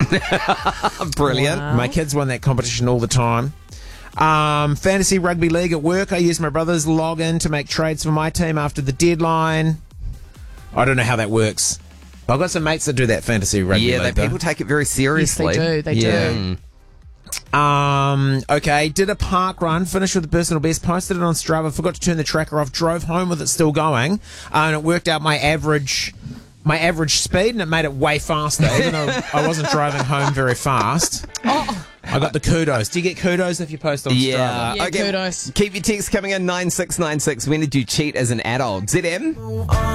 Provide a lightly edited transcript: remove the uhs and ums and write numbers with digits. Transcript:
Brilliant. Wow. My kids won that competition all the time. Fantasy rugby league at work. I used my brother's login to make trades for my team after the deadline. I don't know how that works. I've got some mates that do that fantasy rugby Yeah, league. people take it very Yes, seriously. they do. Okay, did a park run, finished with the personal best, posted it on Strava, forgot to turn the tracker off, drove home with it still going, and it worked out my average speed, and it made it way faster, even though I wasn't driving home very fast. I got the kudos. Do you get kudos if you post on Yeah. Strava? Yeah, kudos. Keep your texts coming in 9696. When did you cheat as an adult? ZM?